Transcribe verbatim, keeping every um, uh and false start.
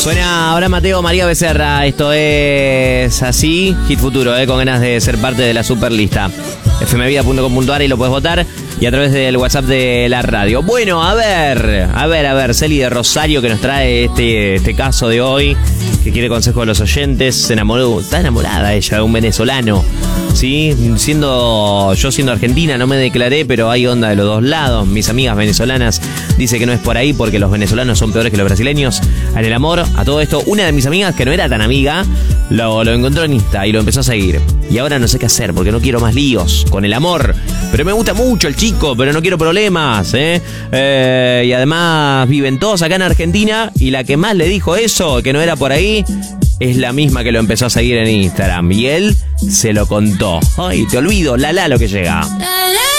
Suena ahora Mateo María Becerra. Esto es así, Hit Futuro, eh, con ganas de ser parte de la superlista. f m vida punto com punto a r y lo puedes votar. Y a través del WhatsApp de la radio. Bueno, a ver, a ver, a ver, Celi de Rosario que nos trae este, este caso de hoy, que quiere consejo de los oyentes. Se enamoró, está enamorada ella de un venezolano, ¿sí? Siendo, yo siendo argentina no me declaré, pero hay onda de los dos lados. Mis amigas venezolanas dicen que no es por ahí porque los venezolanos son peores que los brasileños en el amor. A todo esto, una de mis amigas que no era tan amiga, lo, lo encontró en Insta y lo empezó a seguir. Y ahora no sé qué hacer porque no quiero más líos con el amor. Pero me gusta mucho el chico, pero no quiero problemas, ¿eh? Eh, y además viven todos acá en Argentina y la que más le dijo eso, que no era por ahí, es la misma que lo empezó a seguir en Instagram. Y él se lo contó. Ay, te olvido, la la lo que llega.